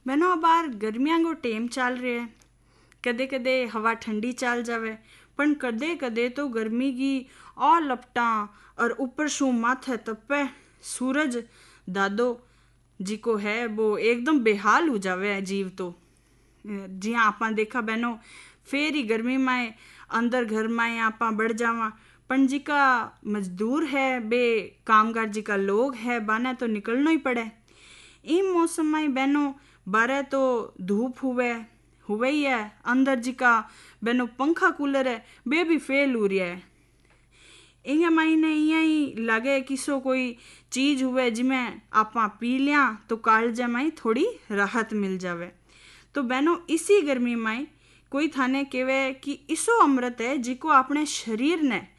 बहनों बार गर्मियां को टेम चल रहा है, कदे कदे हवा ठंडी चल जावे, पण कदे कदे तो गर्मी की और लपटा और ऊपर शू माथे तपे सूरज दादो जी को है वो एकदम बेहाल हो जावे है जीव तो। जी हाँ आपा देखा बहनों फिर ही गर्मी में अंदर घर में आपा बढ़ जावा, पण जी का मजदूर है बे कामगार जी का लोग है बाने तो निकलना ही पड़े। इन मौसम में बहनों बारे तो धूप हुए ही है, अंदर जी का बहनों पंखा कूलर है बे भी फेल हो रहा है। इंगे महीने इं ही लगे किसो कोई चीज हुए जिमें आपा पी लिया तो कालजे में थोड़ी राहत मिल जावे। तो बहनों इसी गर्मी में कोई थाने केवे कि इसो अमृत है जिको अपने शरीर ने